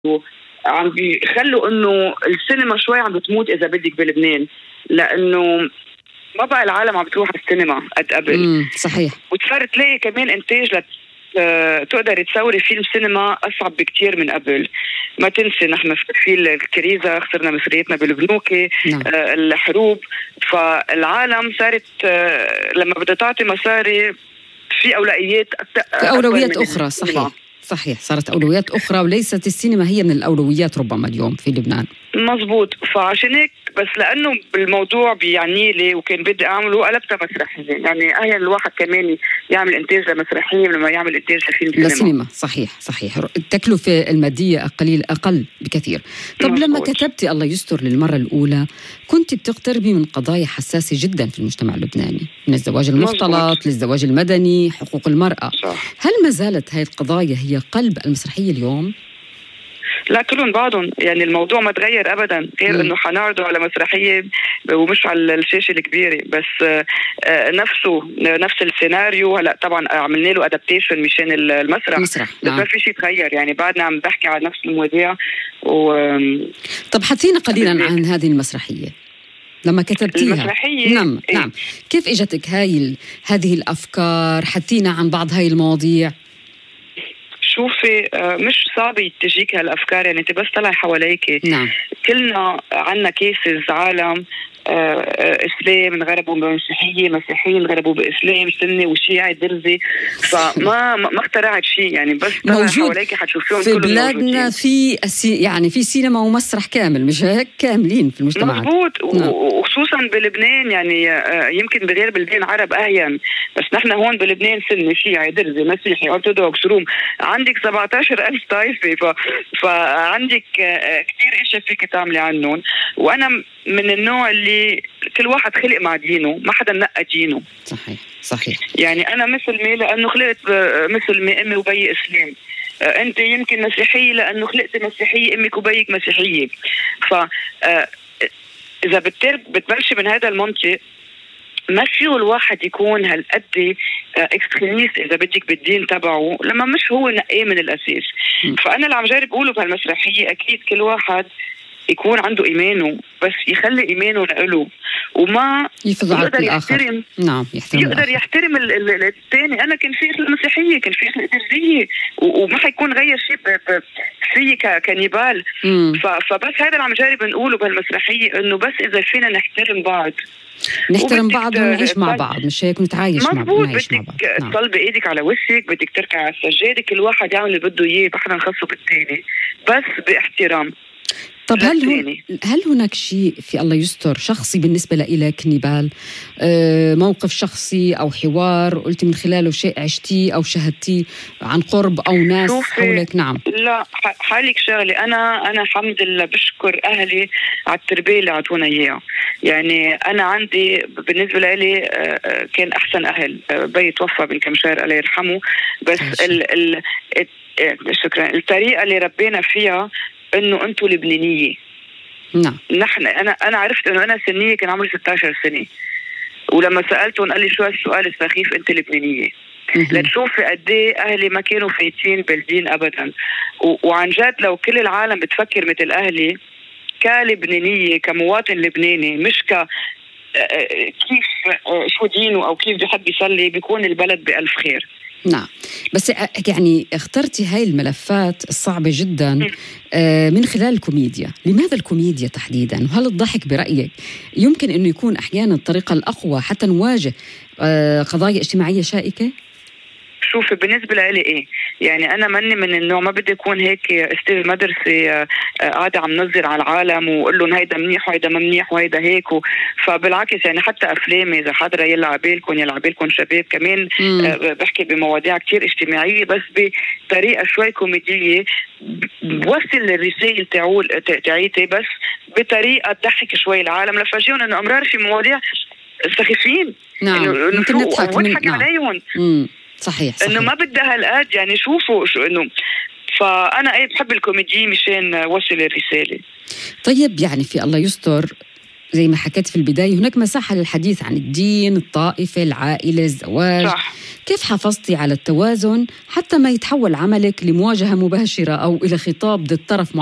عم بيخلوا انه السينما شوي عم بتموت اذا بدك بلبنان، لانه ما بقى العالم عم بتروح على السينما قد قبل. صحيح. وتصير تلاقي كمان انتاج تقدر تصوري فيلم سينما اصعب بكتير من قبل. ما تنسي نحن في الكريزة، خسرنا مصريتنا بالبنوكي. نعم. الحروب. فالعالم صارت لما بدها تعطي مصاري في أولويات أخرى. صحيح صارت أولويات أخرى، وليست السينما هي من الأولويات ربما اليوم في لبنان. مزبوط. فعشان هيك بس لأنه بالموضوع بيعني لي وكان بدي أعمله قلبتها مسرحية. يعني أهين الواحد كمان يعمل إنتاج لمسرحية لما يعمل إنتاج لفيلم سينما. صحيح التكلفة المادية أقل بكثير. طب لما كتبتي الله يستر للمرة الأولى كنت بتقتربي من قضايا حساسة جدا في المجتمع اللبناني، من الزواج المختلط للزواج المدني، حقوق المرأة. صح. هل ما زالت هاي القضايا هي قلب المسرحية اليوم؟ لا، كلهم بعضهم. يعني الموضوع ما تغير أبدا، غير أنه حنعرضه على مسرحية ومش على الشاشة الكبيرة بس. نفس السيناريو. هلا طبعا عملنا له أدابتيشن مشان المسرح. بس ما في شيء تغير. يعني بعدنا عم بحكي على نفس المواضيع. طب حكينا قليلا عن هذه المسرحية لما كتبتيها. المسرحية. نعم. كيف اجتك هذه الأفكار؟ حكينا عن بعض هاي المواضيع. شوفي، مش صعب تجيك هالأفكار. يعني انت بس طلع حواليك. نعم. كلنا عنا كيسز عالم إسلام انغربوا بمسيحية، مسيحيين انغربوا بإسلام، سني وشيعي درزي. فما اخترعت شيء. يعني بس طلع حواليك حتشوفيهم في بلادنا في سينما ومسرح كامل، مش هيك؟ كاملين في المجتمع. مزبوط. وخصوصا بلبنان. يعني يمكن بغير بلدان عرب أهين، بس نحن هون بلبنان سني شيعي درزي مسيحي أرثوذكس روم. عندك 17,000 طائفة. فعندك كتير إشي فيك تعملي عنهم. وأنا من النوع اللي كل واحد خلق مع دينه، ما حدا نقى دينه. صحيح. يعني أنا مثل لأنه خلقت مثل ما أمي وبي إسلام. أنت يمكن مسيحية لأنه خلقت مسيحية، أمك وبيك مسيحية. إذا بتبلش من هذا المنطق، ما فيه الواحد يكون هالقد اكستريميست إذا بدك بالدين تبعه لما مش هو نقيه من الأساس. فأنا اللي عم جارب أقوله بهالمسرحية، أكيد كل واحد يكون عنده إيمانه، بس يخلي إيمانه لإله وما يقدر يحترم. نعم، يقدر يحترم الثاني. أنا كان في المسيحية، كان في الدرزية، وما حيكون غير شيء في كنيبال. فبس هذا اللي عم جارب نقوله بهالمسرحية، إنه بس إذا فينا نحترم بعض ونعيش مع بعض، مش هيك نتعايش مع بعض. بدك تطلبي ايدك على وشك، بدك تركع على السجادة، كل واحد يعمل اللي بده اياه، ما حدا نخصه بالتاني، بس باحترام. طب هل هناك شيء في الله يستر شخصي بالنسبة لإلك نيبال؟ موقف شخصي أو حوار قلتي من خلاله شيء عشتيه أو شهدتيه عن قرب أو ناس حولك؟ نعم. لا، حالك شغلي. أنا الحمد لله بشكر أهلي على التربية اللي عطونا إياها. يعني أنا عندي بالنسبة لي كان أحسن أهل. بي توفى من كم شهر الله يرحمه. بس شكرا. الطريقة اللي ربينا فيها إنه أنتوا لبنانية. نعم. أنا عرفت إنه أنا سنية كان عمري 16 سنة، ولما سألتهم قال لي شو هالسؤال السخيف، أنت لبنانية. لتشوفي قد ايه أهلي ما كانوا فايتين بالدين أبدا. وعن جد لو كل العالم بتفكر مثل أهلي كلبنانية، كمواطن لبناني، مش كيف شو دينه أو كيف بيحب يصلي، بيكون البلد بألف خير. نعم. بس يعني اخترتي هاي الملفات الصعبة جدا من خلال الكوميديا. لماذا الكوميديا تحديدا؟ وهل الضحك برأيك يمكن أنه يكون أحيانا الطريقة الأقوى حتى نواجه قضايا اجتماعية شائكة؟ شوفي، بالنسبة لي يعني أنا مني من النوع ما بدي أكون هيك أستاذ مدرسة قاعدة عم نظر على العالم وقول لهم هيدا منيح وهيدا ما منيح وهيدا هيك. فبالعكس يعني حتى أفلامي إذا حضرة يلعب بالكم شباب كمان بحكي بمواضيع كتير اجتماعية بس بطريقة شوي كوميدية، بوصل الرسائل تعيتي بس بطريقة تضحك شوي العالم، لفرجيهم إنه أمرار في مواضيع سخيفين. نعم. ممكن نضحك عليهم. صحيح. انه ما بدها هالقد. يعني شوفوا شو انه. فانا بحب الكوميدي مشان وصل الرساله. طيب، يعني في الله يستر زي ما حكيت في البداية هناك مساحة للحديث عن الدين، الطائفة، العائلة، الزواج. صح. كيف حافظتي على التوازن حتى ما يتحول عملك لمواجهة مباشرة أو إلى خطاب ضد طرف